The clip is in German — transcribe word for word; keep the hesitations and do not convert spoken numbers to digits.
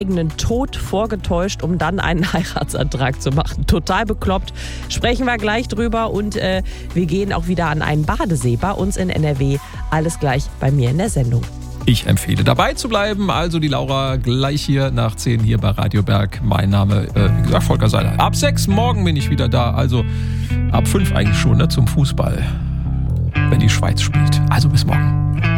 eigenen Tod vorgetäuscht, um dann einen Heiratsantrag zu machen. Total bekloppt. Sprechen wir gleich drüber und äh, wir gehen auch wieder an einen Badesee bei uns in N R W. Alles gleich bei mir in der Sendung. Ich empfehle dabei zu bleiben. Also die Laura gleich hier nach zehn hier bei Radio Berg. Mein Name, äh, wie gesagt, Volker Seiler. Ab sechs morgen bin ich wieder da. Also ab fünf eigentlich schon, ne, zum Fußball, wenn die Schweiz spielt. Also bis morgen.